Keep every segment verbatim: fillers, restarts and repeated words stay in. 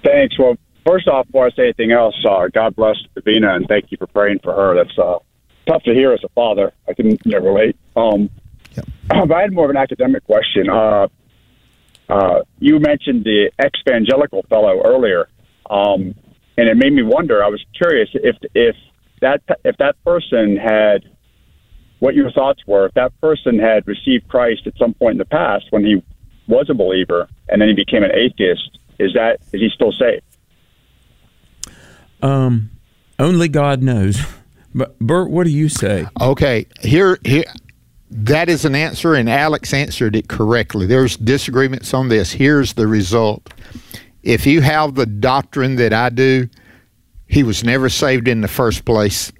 Thanks. Well, first off, before I say anything else, uh, God bless Davina, and thank you for praying for her. That's uh, tough to hear as a father. I can never relate. Um, yep. But I had more of an academic question. Uh, uh, you mentioned the ex-evangelical fellow earlier, um, and it made me wonder. I was curious if if that if that person had, what your thoughts were, if that person had received Christ at some point in the past when he was a believer and then he became an atheist. Is that is he still saved? Um, only God knows. But Bert, what do you say? Okay, here, here, that is an answer, and Alex answered it correctly. There's disagreements on this. Here's the result. If you have the doctrine that I do, he was never saved in the first place.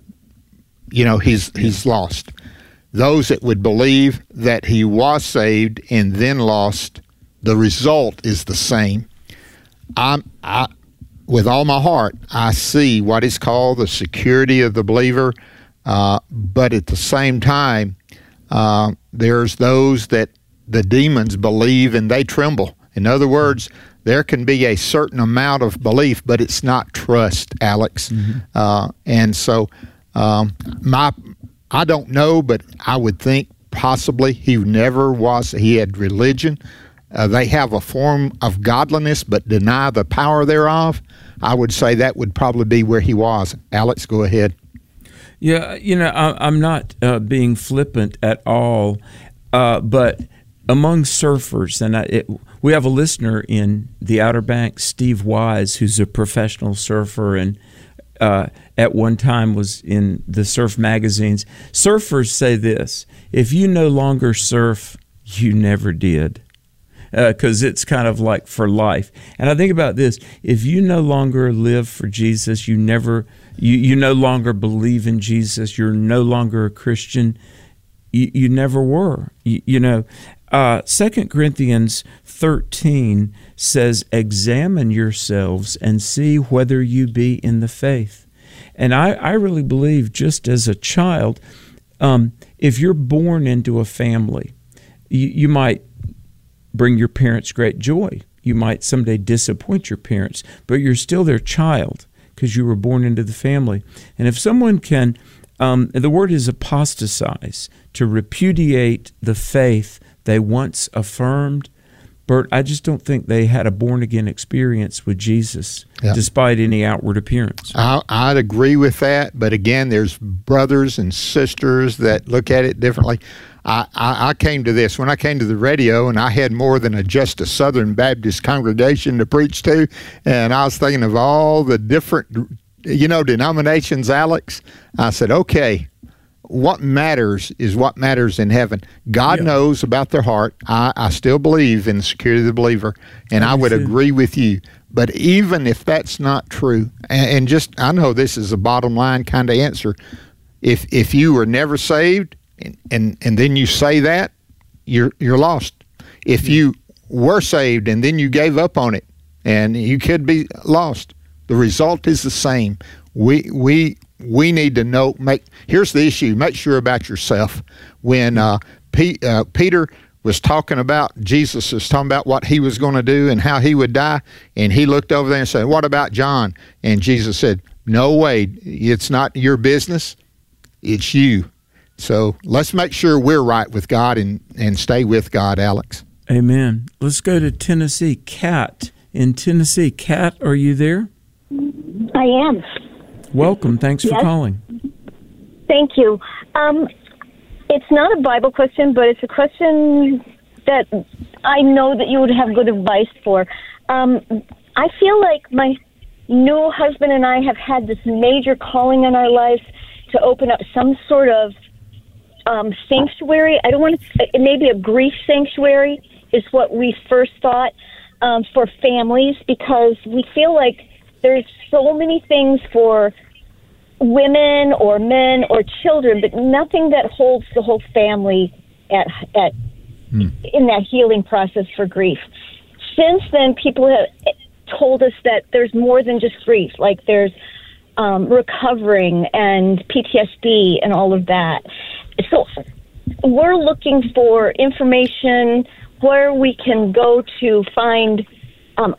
You know, he's he's lost. Those that would believe that he was saved and then lost, the result is the same. I'm, I, with all my heart, I see what is called the security of the believer, uh, but at the same time, uh, there's those that the demons believe and they tremble. In other words, there can be a certain amount of belief, but it's not trust, Alex. Mm-hmm. Uh, and so, um, my, I don't know, but I would think possibly he never was. He had religion. Uh, they have a form of godliness, but deny the power thereof. I would say that would probably be where he was. Alex, go ahead. Yeah, you know, I, I'm not uh, being flippant at all, uh, but among surfers, and I, it, we have a listener in the Outer Banks, Steve Wise, who's a professional surfer and uh, at one time was in the surf magazines. Surfers say this: if you no longer surf, you never did. Because uh, it's kind of like for life. And I think about this: if you no longer live for Jesus, you never, you, you no longer believe in Jesus, you're no longer a Christian, you, you never were. You, you know, uh, Second Corinthians thirteen says, examine yourselves and see whether you be in the faith. And I, I really believe, just as a child, um, if you're born into a family, you, you might bring your parents great joy. You might someday disappoint your parents, but you're still their child because you were born into the family. And if someone can, um, the word is apostatize, to repudiate the faith they once affirmed. Bert, I just don't think they had a born-again experience with Jesus, yeah, despite any outward appearance. I, I'd agree with that, but again, there's brothers and sisters that look at it differently. I, I, I came to this when I came to the radio, and I had more than a, just a Southern Baptist congregation to preach to, and I was thinking of all the different, you know, denominations, Alex. I said, okay, what matters is what matters in heaven. God yeah. knows about their heart. I, I still believe in the security of the believer, and I, I would agree with you. But even if that's not true, and, and just, I know this is a bottom line kind of answer, if if you were never saved, And, and and then you say that, you're you're lost. If you were saved and then you gave up on it, and you could be lost. The result is the same. We we we need to know. Make here's the issue. Make sure about yourself. When uh, P, uh, Peter was talking about, Jesus was talking about what he was going to do and how he would die, and he looked over there and said, "What about John?" And Jesus said, "No way. It's not your business. It's you." So let's make sure we're right with God and, and stay with God, Alex. Amen. Let's go to Tennessee. Kat in Tennessee. Kat, are you there? I am. Welcome. Thanks yes. for calling. Thank you. Um, it's not a Bible question, but it's a question that I know that you would have good advice for. Um, I feel like my new husband and I have had this major calling in our lives to open up some sort of Um, sanctuary. I don't want to, maybe a grief sanctuary is what we first thought um, for families, because we feel like there's so many things for women or men or children, but nothing that holds the whole family at at mm. in that healing process for grief. Since then, people have told us that there's more than just grief, like there's um, recovering and P T S D and all of that. So we're looking for information where we can go to find